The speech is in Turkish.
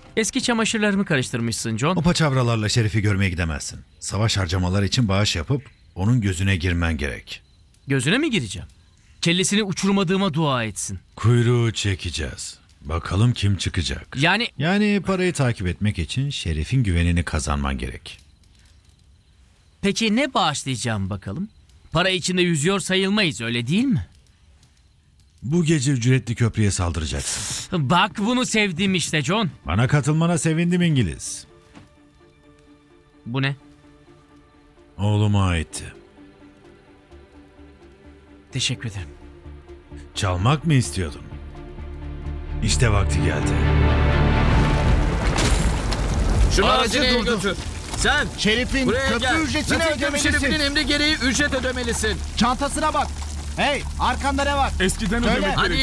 Eski çamaşırlarımı karıştırmışsın John. O paçavralarla Şerif'i görmeye gidemezsin. Savaş harcamalar için bağış yapıp onun gözüne girmen gerek. Gözüne mi gireceğim? Kellesini uçurmadığıma dua etsin. Kuyruğu çekeceğiz. Bakalım kim çıkacak. Yani parayı takip etmek için Şerif'in güvenini kazanman gerek. Peki ne bağışlayacağım bakalım? Para içinde yüzüyor sayılmayız, öyle değil mi? Bu gece ücretli köprüye saldıracaksın. Bak bunu sevdim işte John. Bana katılmana sevindim İngiliz. Bu ne? Oğluma aitti. Teşekkür ederim. Çalmak mı istiyordun? İşte vakti geldi. Şunu Aracı hazineye durdur. götür. Sen Şerif'in buraya köprü gel. ücretini Nottingham ödemelisin. Şerif'inin emri gereği ücret ödemelisin. Çantasına bak. Hey, arkanda ne var? Eskiden Söyle. ödemek Hadi